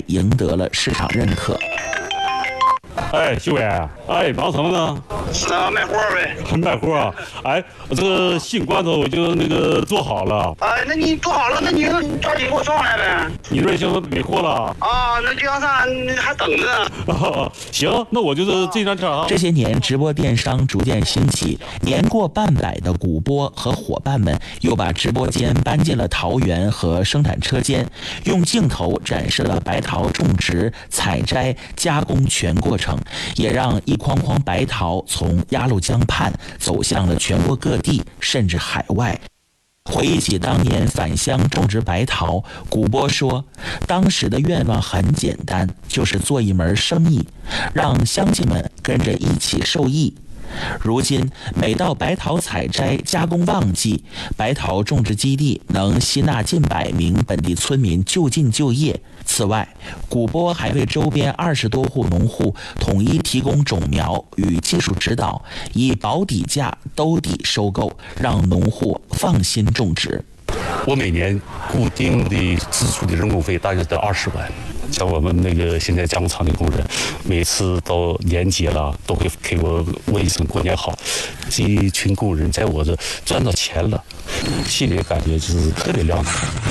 赢得了市场认可。 哎，秀伟，哎，忙什么呢？ 是啊，卖货呗。 卖货啊！哎，这个新罐头我就那个做好了。 哎，那你做好了，那你就抓紧给我送来呗。 你这行没货了？ 啊，那就要啥还等着呢。 行，那我就是这张车。 这些年，直播电商逐渐兴起，年过半百的古波和伙伴们又把直播间搬进了桃园和生产车间，用镜头展示了白桃种植、采摘、加工全过程，也让一筐筐白桃从鸭绿江畔走向了全国各地，甚至海外。回忆起当年返乡种植白桃，古波说，当时的愿望很简单，就是做一门生意，让乡亲们跟着一起受益。如今每到白桃采摘加工旺季，白桃种植基地能吸纳近100名本地村民就近就业。此外，古波还为周边20多户农户统一提供种苗与技术指导，以保底价兜底收购，让农户放心种植。 我每年固定的支出的人工费大约得20万。像我们那个现在加工厂的工人，每次到年节了，都会给我问一声过年好。这一群工人在我这赚到钱了，心里感觉就是特别亮堂。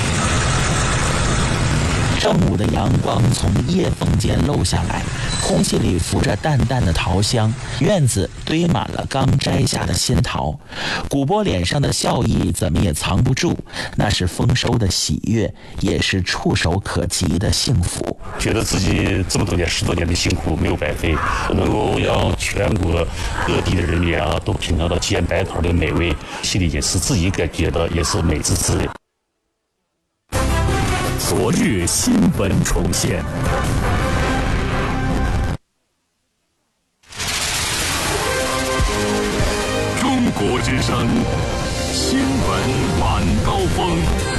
正午的阳光从叶缝间漏下来，空气里浮着淡淡的桃香，院子堆满了刚摘下的新桃。古波脸上的笑意怎么也藏不住，那是丰收的喜悦，也是触手可及的幸福。 觉得自己这么多年10多年的辛苦没有白费，能够让全国各地的人民啊都品尝到吉安白桃的美味，心里也是自己感觉到也是美滋滋的。 昨日新闻重现，中国之声新闻晚高峰。